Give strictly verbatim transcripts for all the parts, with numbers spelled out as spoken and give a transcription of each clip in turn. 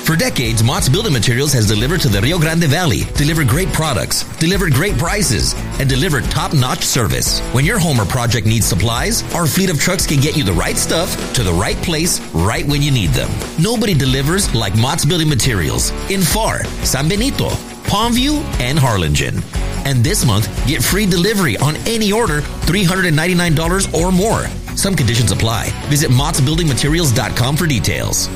For decades, Mott's Building Materials has delivered to the Rio Grande Valley, delivered great products, delivered great prices, and delivered top-notch service. When your home or project needs supplies, our fleet of trucks can get you the right stuff to the right place right when you need them. Nobody delivers like Mott's Building Materials in Pharr, San Benito, Palmview, and Harlingen. And this month, get free delivery on any order three hundred ninety-nine dollars or more. Some conditions apply. Visit Motts Building Materials dot com for details.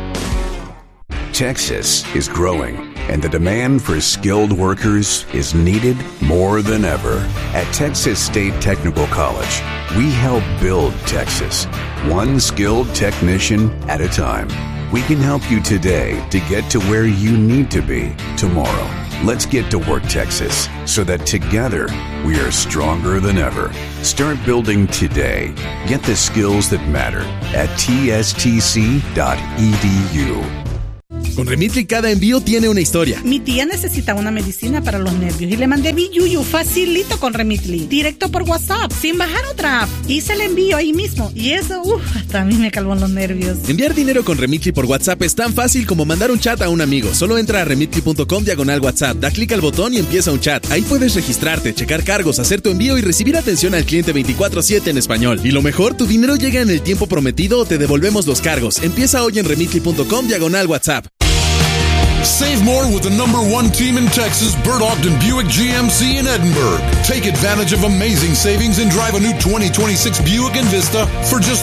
Texas is growing, and the demand for skilled workers is needed more than ever. At Texas State Technical College, we help build Texas, one skilled technician at a time. We can help you today to get to where you need to be tomorrow. Let's get to work, Texas, so that together we are stronger than ever. Start building today. Get the skills that matter at T S T C dot E D U. Con Remitly cada envío tiene una historia. Mi tía necesita una medicina para los nervios y le mandé mi Yuyu facilito con Remitly, directo por WhatsApp, sin bajar otra app. Hice el envío ahí mismo y eso, uff, hasta a mí me calmó los nervios. Enviar dinero con Remitly por WhatsApp es tan fácil como mandar un chat a un amigo. Solo entra a remitly punto com diagonal WhatsApp, da clic al botón y empieza un chat. Ahí puedes registrarte, checar cargos, hacer tu envío y recibir atención al cliente veinticuatro siete en español. Y lo mejor, tu dinero llega en el tiempo prometido o te devolvemos los cargos. Empieza hoy en remitly punto com diagonal WhatsApp. Save more with the number one team in Texas, Bert Ogden Buick G M C in Edinburgh. Take advantage of amazing savings and drive a new twenty twenty-six Buick Envista for just